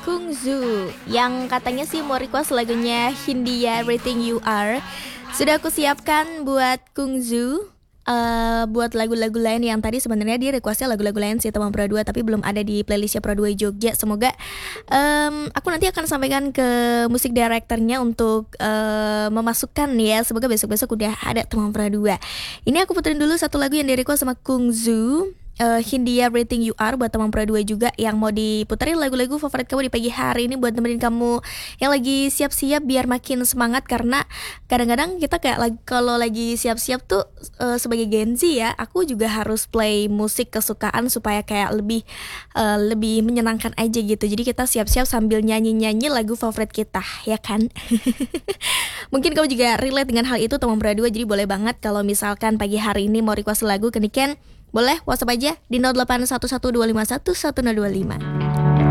Kungzu yang katanya sih mau request lagunya Hindia Rating You Are. Sudah aku siapkan buat Kungzu. Buat lagu-lagu lain yang tadi sebenarnya dia requestnya lagu-lagu lain sih teman Pro 2 tapi belum ada di playlistnya Pro 2 Jogja. Semoga aku nanti akan sampaikan ke musik directornya untuk memasukkan ya. Semoga besok-besok udah ada teman Pro 2. Ini aku puterin dulu satu lagu yang di request sama Kungzu. Hindia Rating You Are buat teman Pro 2 juga yang mau diputerin lagu-lagu favorit kamu di pagi hari ini buat nemenin kamu yang lagi siap-siap biar makin semangat. Karena kadang-kadang kita kayak kalau lagi siap-siap tuh sebagai Gen Z ya, aku juga harus play musik kesukaan supaya kayak lebih menyenangkan aja gitu. Jadi kita siap-siap sambil nyanyi-nyanyi lagu favorit kita, ya kan? Mungkin kamu juga relate dengan hal itu teman Pro 2. Jadi boleh banget kalau misalkan pagi hari ini mau request lagu ke Niken, boleh WhatsApp aja di 0811251125.